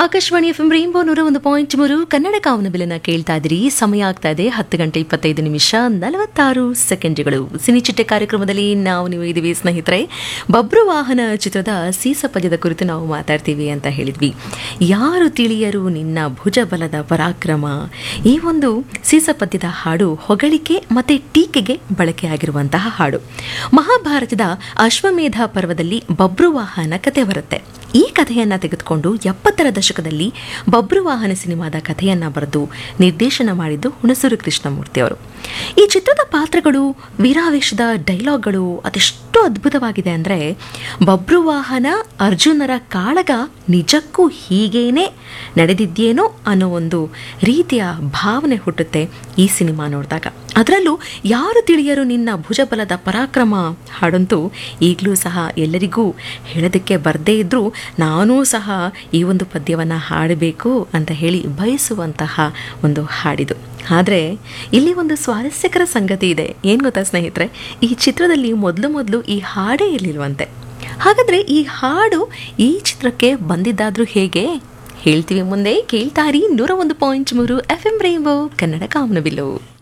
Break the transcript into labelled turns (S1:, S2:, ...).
S1: Akashvani FM rainbow 101.3 Kannada ಕಾವನಬಿಲನ್ನ ಕೇಳ್ತಾ ಇದ್ರಿ. ಸಮಯ ಆಗ್ತಾ ಇದೆ 10:25 ಸಿನಿಚಿಟ್ಟೆ ಕಾರ್ಯಕ್ರಮದಲ್ಲಿ ನೀವು ಇದೀವಿ ಸ್ನೇಹಿತರೆ. ಬಬ್ರು ವಾಹನ ಚಿತ್ರದ ಸೀಸ ಪದ್ಯದ ಕುರಿತು ನಾವು ಮಾತಾಡ್ತೀವಿ ಅಂತ ಹೇಳಿದ್ವಿ. ಯಾರು ತಿಳಿಯರು ನಿನ್ನ ಭುಜಬಲದ ಪರಾಕ್ರಮ, ಈ ಒಂದು ಸೀಸ ಪದ್ಯದ ಹಾಡು ಹೊಗಳಿಕೆ ಮತ್ತೆ ಟೀಕೆಗೆ ಬಳಕೆಯಾಗಿರುವಂತಹ ಹಾಡು. ಮಹಾಭಾರತದ ಅಶ್ವಮೇಧ ಪರ್ವದಲ್ಲಿ ಬಬ್ರುವಾಹನ ಕತೆ ಬರುತ್ತೆ. ಈ ಕಥೆಯನ್ನ ತೆಗೆದುಕೊಂಡು 70ರ ದಶಕದಲ್ಲಿ ಬಬ್ರುವಾಹನ ಸಿನಿಮಾದ ಕಥೆಯನ್ನ ಬರೆದು ನಿರ್ದೇಶನ ಮಾಡಿದ್ದು ಹುಣಸೂರು ಕೃಷ್ಣಮೂರ್ತಿ ಅವರು. ಈ ಚಿತ್ರದ ಪಾತ್ರಗಳು, ವೀರಾವೇಶದ ಡೈಲಾಗ್ಗಳು ಅದೆಷ್ಟು ಅದ್ಭುತವಾಗಿದೆ ಅಂದರೆ, ಬಬ್ರುವಾಹನ ಅರ್ಜುನರ ಕಾಳಗ ನಿಜಕ್ಕೂ ಹೀಗೇನೆ ನಡೆದಿದ್ದೇನೋ ಅನ್ನೋ ಒಂದು ರೀತಿಯ ಭಾವನೆ ಹುಟ್ಟುತ್ತೆ ಈ ಸಿನಿಮಾ ನೋಡಿದಾಗ. ಅದರಲ್ಲೂ ಯಾರು ತಿಳಿಯರು ನಿನ್ನ ಭುಜಬಲದ ಪರಾಕ್ರಮ ಹಾಡಂತೂ ಈಗಲೂ ಸಹ ಎಲ್ಲರಿಗೂ ಹೇಳೋದಕ್ಕೆ ಬರದೇ ಇದ್ರೂ ನಾನೂ ಸಹ ಈ ಒಂದು ಪದ್ಯವನ್ನು ಹಾಡಬೇಕು ಅಂತ ಹೇಳಿ ಬಯಸುವಂತಹ ಒಂದು ಹಾಡಿದು. ಆದರೆ ಇಲ್ಲಿ ಒಂದು ಸ್ವಾರಸ್ಯಕರ ಸಂಗತಿ ಇದೆ. ಏನು ಗೊತ್ತಾ ಸ್ನೇಹಿತರೆ, ಈ ಚಿತ್ರದಲ್ಲಿ ಮೊದಲು ಈ ಹಾಡೇ ಇರಲಿಲ್ವಂತೆ. ಹಾಗಾದರೆ ಈ ಹಾಡು ಈ ಚಿತ್ರಕ್ಕೆ ಬಂದಿದ್ದಾದ್ರೂ ಹೇಗೆ ಹೇಳ್ತೀವಿ ಮುಂದೆ. ಕೇಳ್ತಾರಿ 101.3 FM ರೈನ್ಬೋ ಕನ್ನಡ ಕಾಮನಬಿಲ್ಲು.